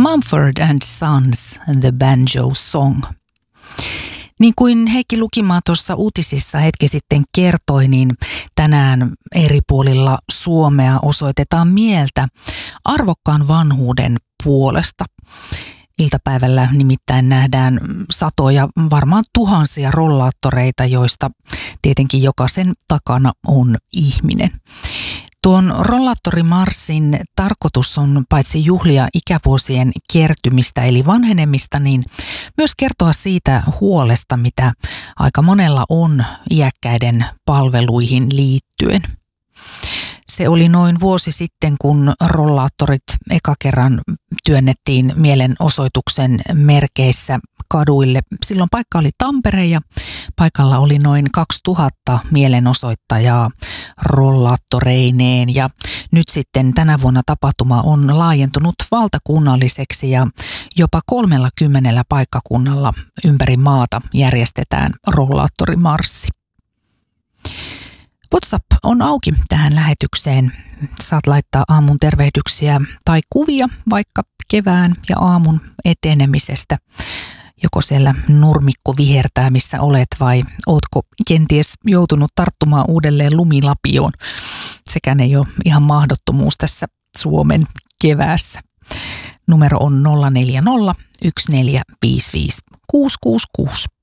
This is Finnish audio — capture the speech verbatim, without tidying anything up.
Mumford and Sons, The Banjo Song. Niin kuin Heikki Lukimaa tuossa uutisissa hetki sitten kertoi, niin tänään eri puolilla Suomea osoitetaan mieltä arvokkaan vanhuuden puolesta. Iltapäivällä nimittäin nähdään satoja, varmaan tuhansia rollaattoreita, joista tietenkin jokaisen takana on ihminen. Tuon rollaattorimarssin tarkoitus on paitsi juhlia ikävuosien kertymistä eli vanhenemista, niin myös kertoa siitä huolesta, mitä aika monella on iäkkäiden palveluihin liittyen. Se oli noin vuosi sitten, kun rollaattorit eka kerran työnnettiin mielenosoituksen merkeissä kaduille. Silloin paikka oli Tampere ja paikalla oli noin kaksituhatta mielenosoittajaa rollaattoreineen. Ja nyt sitten tänä vuonna tapahtuma on laajentunut valtakunnalliseksi ja jopa kolmellakymmenellä paikkakunnalla ympäri maata järjestetään rollaattorimarssi. WhatsApp on auki tähän lähetykseen. Saat laittaa aamun tervehdyksiä tai kuvia vaikka kevään ja aamun etenemisestä. Joko siellä nurmikko vihertää, missä olet, vai ootko kenties joutunut tarttumaan uudelleen lumilapioon. Sekään ei ole ihan mahdottomuus tässä Suomen keväässä. Numero on nolla neljä nolla yksi neljä viisi viisi kuusi kuusi kuusi.